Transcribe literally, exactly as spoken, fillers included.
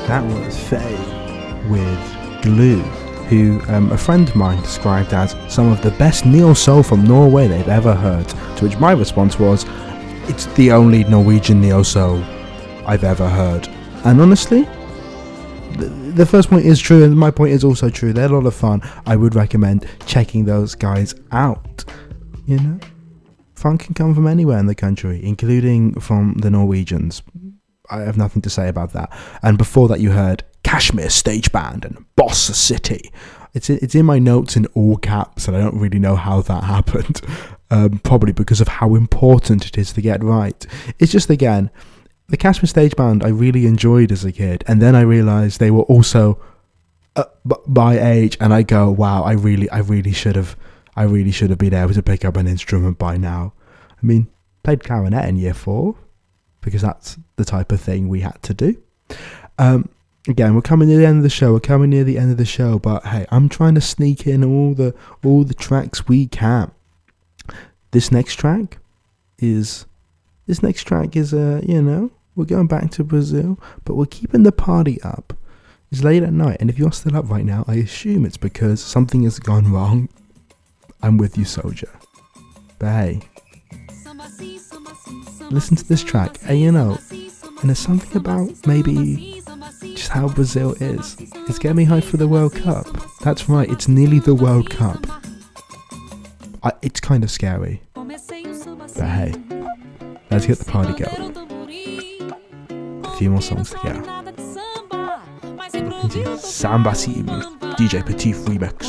That was Faye with Glue, who um, a friend of mine described as some of the best neo-soul from Norway they've ever heard, to which my response was, it's the only Norwegian neo-soul I've ever heard. And honestly, the, the first point is true, and my point is also true. They're a lot of fun. I would recommend checking those guys out. You know, fun can come from anywhere in the country, including from the Norwegians. I have nothing to say about that. And before that, you heard Kashmir Stage Band and Boss City. It's it's in my notes in all caps, and I don't really know how that happened. Um, probably because of how important it is to get right. It's just, again, the Kashmir Stage Band I really enjoyed as a kid, and then I realised they were also uh, b- by age, and I go, wow, I really, I really should have, I really should have been able to pick up an instrument by now. I mean, played clarinet in year four, because that's the type of thing we had to do. Um, again, we're coming near the end of the show. We're coming near the end of the show, but hey, I'm trying to sneak in all the all the tracks we can. This next track is this next track is uh, you know, we're going back to Brazil, but we're keeping the party up. It's late at night, and if you're still up right now, I assume it's because something has gone wrong. I'm with you, soldier. But hey, listen to this track, and you know, and there's something about maybe just how Brazil is. It's getting me hyped for the World Cup. That's right, it's nearly the World Cup. I, it's kind of scary. But hey, let's get the party going. A few more songs to go. Samba Sim, D J Petit remix.